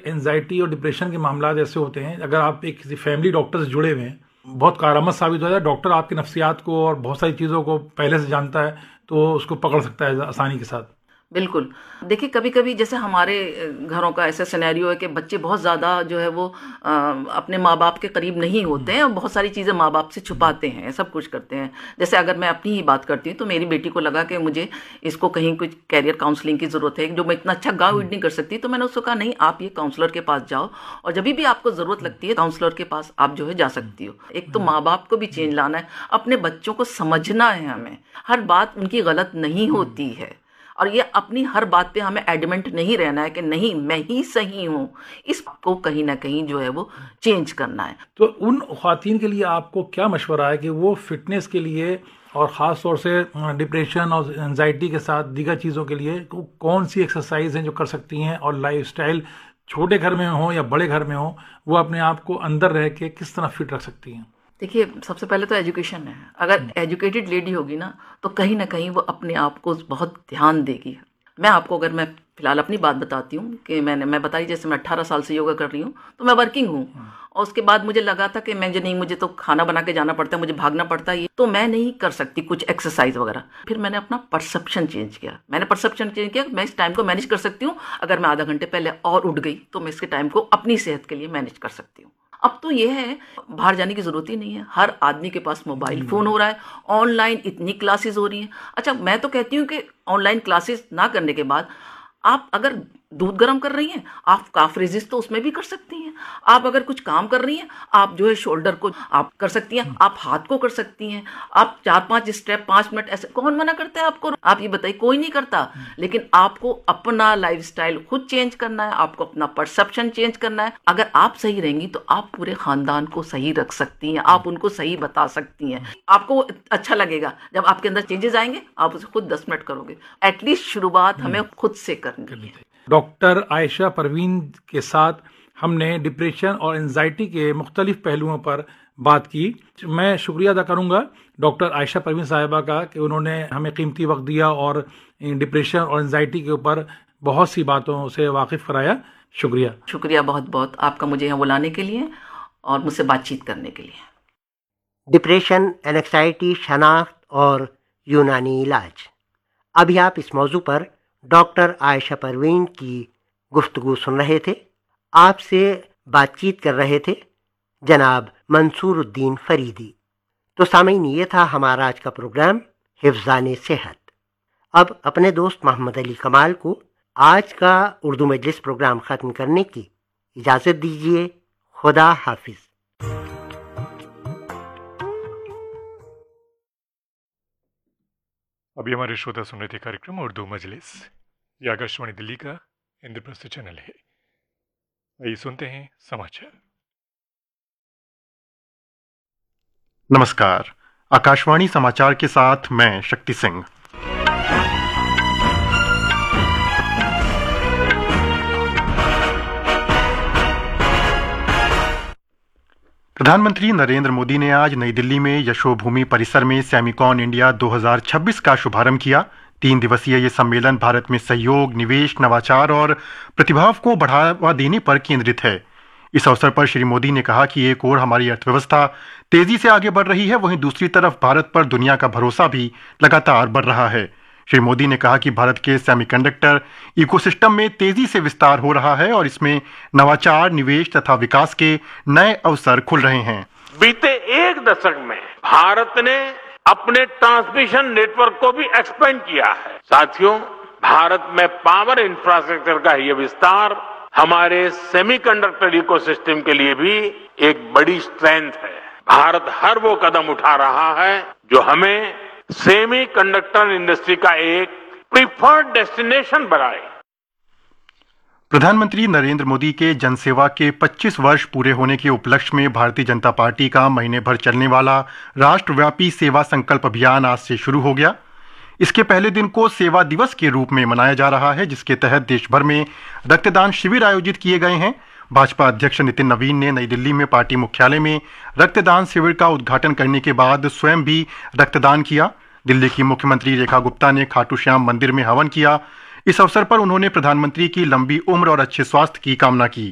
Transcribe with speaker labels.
Speaker 1: Anxiety और depression के मामला ऐसे होते हैं, अगर आप एक किसी फैमिली डॉक्टर से जुड़े हुए हैं, बहुत कारआमद साबित होता है। डॉक्टर आपकी नफ्सियात को और बहुत सारी चीज़ों को पहले से जानता है, तो उसको पकड़ सकता है आसानी के साथ।
Speaker 2: बिल्कुल। देखिए, कभी कभी जैसे हमारे घरों का ऐसा सिनेरियो है कि बच्चे बहुत ज़्यादा जो है वो अपने माँ बाप के करीब नहीं होते हैं और बहुत सारी चीज़ें माँ बाप से छुपाते हैं, सब कुछ करते हैं। जैसे अगर मैं अपनी ही बात करती हूँ तो मेरी बेटी को लगा कि मुझे इसको कहीं कुछ कैरियर काउंसलिंग की ज़रूरत है, जो मैं इतना अच्छा गाइड नहीं कर सकती, तो मैंने उसको कहा नहीं, आप ये काउंसलर के पास जाओ और जब भी आपको ज़रूरत लगती है काउंसलर के पास आप जो है जा सकती हो। एक तो माँ बाप को भी चेंज लाना है, अपने बच्चों को समझना है, हमें हर बात उनकी गलत नहीं होती है और ये अपनी हर बात पे हमें एडमेंट नहीं रहना है कि नहीं मैं ही सही हूँ। इसको कहीं ना कहीं जो है वो चेंज करना है।
Speaker 1: तो उन ख्वातीन के लिए आपको क्या मशवरा है कि वो फिटनेस के लिए और ख़ास तौर से डिप्रेशन और एंजाइटी के साथ दीगर चीज़ों के लिए कौन सी एक्सरसाइज हैं जो कर सकती हैं, और लाइफस्टाइल छोटे घर में हो या बड़े घर में हो, वो अपने आप को अंदर रह के किस तरह फिट रख सकती हैं?
Speaker 2: देखिए, सबसे पहले तो एजुकेशन है। अगर एजुकेटेड लेडी होगी ना तो कहीं ना कहीं वो अपने आप को बहुत ध्यान देगी। मैं आपको, अगर मैं फिलहाल अपनी बात बताती हूँ कि मैं बताई, जैसे मैं 18 साल से योगा कर रही हूँ, तो मैं वर्किंग हूँ और उसके बाद मुझे लगा था कि मुझे तो खाना बना के जाना पड़ता है, मुझे भागना पड़ता है, तो मैं नहीं कर सकती कुछ एक्सरसाइज वगैरह। फिर मैंने अपना परसेप्शन चेंज किया। मैं इस टाइम को मैनेज कर सकती हूँ, अगर मैं आधा घंटे पहले और उठ गई तो मैं इसके टाइम को अपनी सेहत के लिए मैनेज कर सकती हूँ। अब तो ये है, बाहर जाने की जरूरत ही नहीं है, हर आदमी के पास मोबाइल फोन हो रहा है, ऑनलाइन इतनी क्लासेस हो रही हैं। अच्छा, मैं तो कहती हूँ कि ऑनलाइन क्लासेस ना करने के बाद आप अगर दूध गर्म कर रही हैं, आप काफ रेजिस्ट तो उसमें भी कर सकती हैं। आप अगर कुछ काम कर रही हैं, आप जो है शोल्डर को आप कर सकती हैं, आप हाथ को कर सकती हैं, आप 4-5 स्टेप 5 मिनट ऐसे, कौन मना करता है आपको? आप ये बताइए, कोई नहीं करता। लेकिन आपको अपना लाइफस्टाइल खुद चेंज करना है, आपको अपना परसेप्शन चेंज करना है। अगर आप सही रहेंगी तो आप पूरे खानदान को सही रख सकती हैं, आप उनको सही बता सकती हैं। आपको अच्छा लगेगा जब आपके अंदर चेंजेस आएंगे, आप उसे खुद 10 मिनट करोगे। एटलीस्ट शुरुआत हमें खुद से करनी है।
Speaker 1: डॉक्टर आयशा परवीन के साथ हमने डिप्रेशन और एंजाइटी के मुख्तलिफ पहलुओं पर बात की। मैं शुक्रिया अदा करूंगा डॉक्टर आयशा परवीन साहिबा का कि उन्होंने हमें कीमती वक्त दिया और डिप्रेशन और एंजाइटी के ऊपर बहुत सी बातों से वाकिफ कराया। शुक्रिया
Speaker 2: बहुत बहुत आपका, मुझे यहाँ बुलाने के लिए और मुझसे बातचीत करने के लिए।
Speaker 3: डिप्रेशन, एंजाइटी, शनाख्त और यूनानी इलाज। अभी आप इस मौजू पर डॉक्टर आयशा परवीन की गुफ्तगू सुन रहे थे। आपसे बातचीत कर रहे थे जनाब मंसूरुद्दीन फरीदी। तो सामीन, ये था हमारा आज का प्रोग्राम हिफ्ज़ाने सेहत। अब अपने दोस्त मोहम्मद अली कमाल को आज का उर्दू मजलिस प्रोग्राम ख़त्म करने की इजाज़त दीजिए। खुदा हाफिज।
Speaker 4: अभी हमारे श्रोता सुन रहे थे कार्यक्रम उर्दू मजलिस। ये आकाशवाणी दिल्ली का इंद्रप्रस्थ चैनल है। आइए सुनते हैं समाचार।
Speaker 5: नमस्कार, आकाशवाणी समाचार के साथ मैं शक्ति सिंह। प्रधानमंत्री नरेंद्र मोदी ने आज नई दिल्ली में यशोभूमि परिसर में सेमिकॉन इंडिया 2026 का शुभारंभ किया। 3 दिवसीय ये सम्मेलन भारत में सहयोग, निवेश, नवाचार और प्रतिभाव को बढ़ावा देने पर केंद्रित है। इस अवसर पर श्री मोदी ने कहा कि एक ओर हमारी अर्थव्यवस्था तेजी से आगे बढ़ रही है, वहीं दूसरी तरफ भारत पर दुनिया का भरोसा भी लगातार बढ़ रहा है। श्री मोदी ने कहा कि भारत के सेमीकंडक्टर इकोसिस्टम में तेजी से विस्तार हो रहा है और इसमें नवाचार, निवेश तथा विकास के नए अवसर खुल रहे हैं।
Speaker 6: बीते 1 दशक में भारत ने अपने ट्रांसमिशन नेटवर्क को भी एक्सपेंड किया है। साथियों, भारत में पावर इंफ्रास्ट्रक्चर का यह विस्तार हमारे सेमीकंडक्टर इकोसिस्टम के लिए भी एक बड़ी स्ट्रेंथ है। भारत हर वो कदम उठा रहा है जो हमें सेमीकंडक्टर इंडस्ट्री का एक प्रीफर्ड डेस्टिनेशन बनाए।
Speaker 5: प्रधानमंत्री नरेंद्र मोदी के जनसेवा के 25 वर्ष पूरे होने के उपलक्ष्य में भारतीय जनता पार्टी का महीने भर चलने वाला राष्ट्रव्यापी सेवा संकल्प अभियान आज से शुरू हो गया। इसके पहले दिन को सेवा दिवस के रूप में मनाया जा रहा है, जिसके तहत देश भर में रक्तदान शिविर आयोजित किए गए हैं। भाजपा अध्यक्ष नितिन नवीन ने नई दिल्ली में पार्टी मुख्यालय में रक्तदान शिविर का उद्घाटन करने के बाद स्वयं भी रक्तदान किया। दिल्ली की मुख्यमंत्री रेखा गुप्ता ने खाटू श्याम मंदिर में हवन किया। इस अवसर पर उन्होंने प्रधानमंत्री की लंबी उम्र और अच्छे स्वास्थ्य की कामना की।